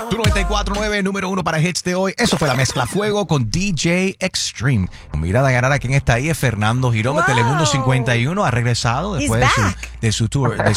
Tu 94.9, número 1 para hits de hoy. Eso fue la mezcla fuego con DJ Extreme. Mirada a ganar a quien está ahí es Fernando Girón de Telemundo 51. Ha regresado después de su tour, de